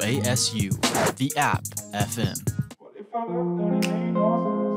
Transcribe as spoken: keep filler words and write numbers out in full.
A S U, the app F M. What if I left and it ain't awesome?